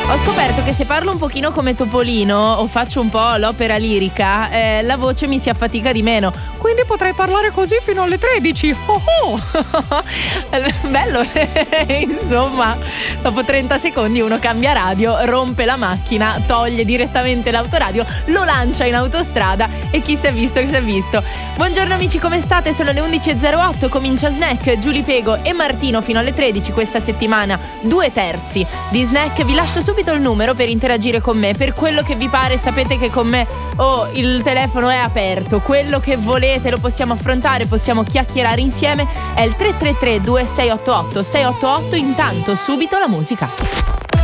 Ho scoperto che se parlo un pochino come Topolino o faccio un po' l'opera lirica, la voce mi si affatica di meno. Quindi potrei parlare così fino alle 13. Oh oh. Bello. Insomma, dopo 30 secondi uno cambia radio, rompe la macchina, toglie direttamente l'autoradio, lo lancia in autostrada e chi si è visto, chi si è visto. Buongiorno amici, come state? Sono le 11.08, comincia Snack, Giulia Pego e Martino fino alle 13 questa settimana, 2/3 di Snack. Vi lascio subito il numero per interagire con me, per quello che vi pare. Sapete che con me il telefono è aperto, quello che volete lo possiamo affrontare, possiamo chiacchierare insieme. È il 333 2688 688. Intanto subito la musica.